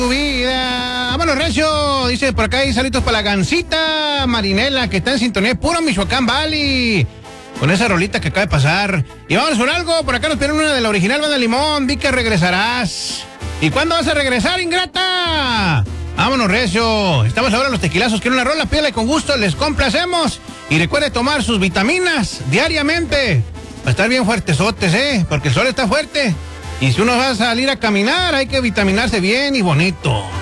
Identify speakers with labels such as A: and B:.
A: tu vida. Vámonos, recio. Dice por acá hay saludos para la gancita Marinela, que está en sintonía, puro Michoacán Valley. Con esa rolita que acaba de pasar. Y vamos por algo, por acá nos piden una de la original Banda Limón, vi que regresarás. ¿Y cuándo vas a regresar, ingrata? Vámonos, recio. Estamos ahora los tequilazos, quieren una rola, pídale con gusto, les complacemos. Y recuerde tomar sus vitaminas diariamente. Para estar bien fuertesotes, porque el sol está fuerte. Y si uno va a salir a caminar, hay que vitaminarse bien y bonito.